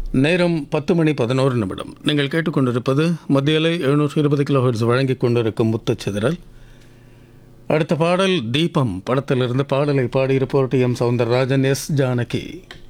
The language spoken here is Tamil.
நேரம் 10:11. நீங்கள் கேட்டுக்கொண்டிருப்பது மத்தியலை 720 கிலோஹெர்ட்ஸ் வழங்கிக் கொண்டிருக்கும் முத்துச்சிதறல். அடுத்த பாடல் தீபம் படத்திலிருந்து பாடலை பாடியிருப்போர் D M Soundararajan, S Janaki.